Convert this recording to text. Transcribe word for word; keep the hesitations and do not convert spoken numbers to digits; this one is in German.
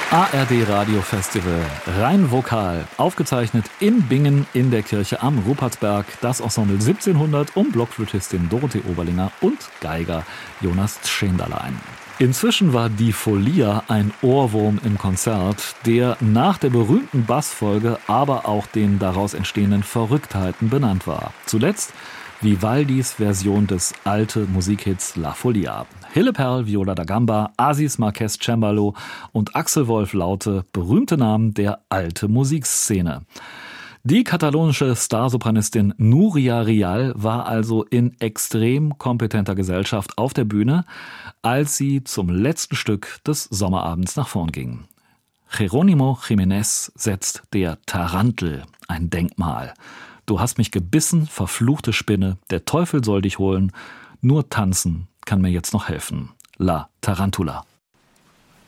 A R D Radio Festival, rein vokal, aufgezeichnet in Bingen in der Kirche am Rupertsberg, das Ensemble siebzehnhundert um Blockflötistin Dorothee Oberlinger und Geiger Jonas Tschenderlein. Inzwischen war die Folia ein Ohrwurm im Konzert, der nach der berühmten Bassfolge aber auch den daraus entstehenden Verrücktheiten benannt war. Zuletzt Vivaldis Version des alte Musikhits La Folia. Hille Perl, Viola da Gamba, Asis Marquez Cembalo und Axel Wolf Laute, berühmte Namen der alte Musikszene. Die katalonische Starsopranistin Núria Rial war also in extrem kompetenter Gesellschaft auf der Bühne, als sie zum letzten Stück des Sommerabends nach vorn ging. Jerónimo Jiménez setzt der Tarantel ein Denkmal. Du hast mich gebissen, verfluchte Spinne, der Teufel soll dich holen, nur tanzen kann mir jetzt noch helfen. La Tarantula.